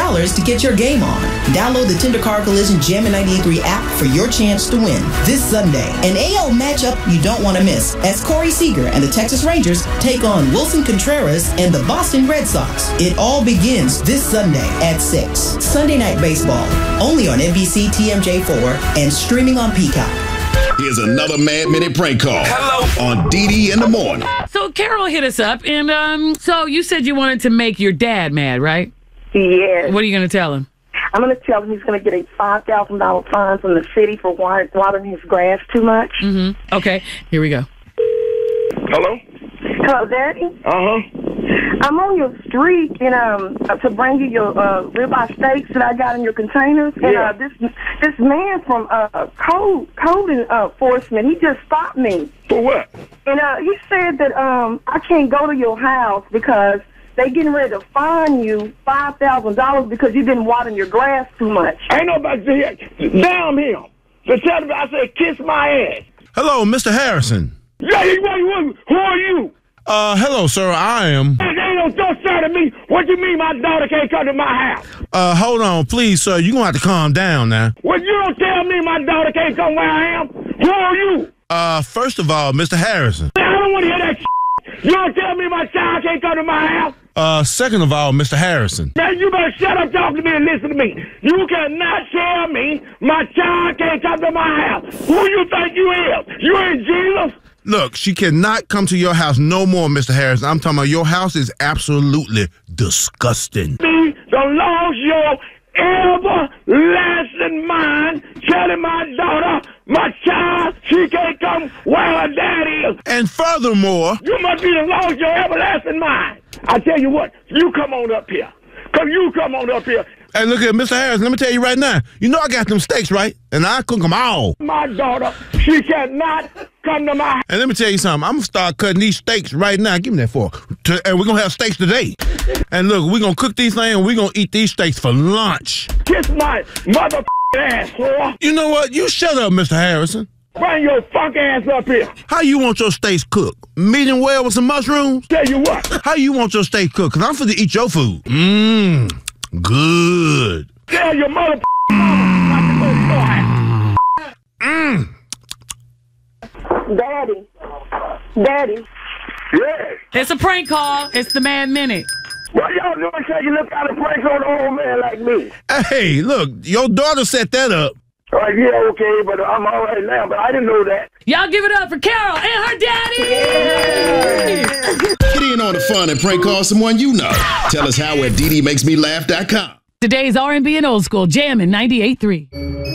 $50 to get your game on. Download the Tender Car Collision Jammin' 98.3 app for your chance to win this Sunday. An AL matchup you don't want to miss as Corey Seager and the Texas Rangers take on Wilson Contreras and the Boston Red Sox. It all begins this Sunday at 6. Sunday Night Baseball, only on NBC TMJ4 and streaming on Peacock. Here's another Mad Minute prank call. Hello. On DD in the morning. So Carol hit us up, and so you said you wanted to make your dad mad, right? Yes. What are you going to tell him? I'm going to tell him he's going to get a $5,000 fine from the city for watering his grass too much. Mm-hmm. Okay, here we go. Hello? Hello, Daddy? Uh-huh. I'm on your street to bring you your ribeye steaks that I got in your containers. Yeah. And this man from code enforcement, he just stopped me. For what? And he said that I can't go to your house because they getting ready to fine you $5,000 because you've been watering your grass too much. Ain't nobody here. Damn him. So tell me, I said, kiss my ass. Hello, Mr. Harrison. Yeah, who are you? Hello, sir. I am. Ain't no don't say to me. What you mean my daughter can't come to my house? Hold on, please, sir. You're going to have to calm down now. Well, you don't tell me my daughter can't come where I am. Who are you? First of all, Mr. Harrison. I don't want to hear that shit. You don't tell me my child can't come to my house. Second of all, Mr. Harrison. Man, you better shut up talking to me and listen to me. You cannot tell me my child can't come to my house. Who you think you is? You ain't Jesus? Look, she cannot come to your house no more, Mr. Harrison. I'm talking about your house is absolutely disgusting. Me, the lost your everlasting mind, telling my daughter, my child, she can't come where her dad is. And furthermore, You must be the lost your everlasting mind. I tell you what, you come on up here. You come on up here. hey, look at Mr. Harrison. Let me tell you right now. You know I got them steaks, right? And I cook them all. My daughter, she cannot come to my house. And let me tell you something. I'm going to start cutting these steaks right now. Give me that fork. And we're going to have steaks today. And look, we're going to cook these things and we're going to eat these steaks for lunch. Kiss my mother ass, whore. You know what? You shut up, Mr. Harrison. Bring your funk ass up here. How you want your steaks cooked? Medium well with some mushrooms? Tell you what. How you want your steak cooked? Because I'm finna eat your food. Good. Tell your mother not to go to your house. Daddy. Yes. It's a prank call. It's the Mad Minute. What y'all doing? Say you look out of pranks on an old man like me. Hey, look, your daughter set that up. Yeah, okay, but I'm all right now, but I didn't know that. Y'all give it up for Carol and her daddy! Get in on the fun and prank call someone you know. Tell us how at DDMakesMeLaugh.com. Today's R&B and old school, Jammin' 98.3.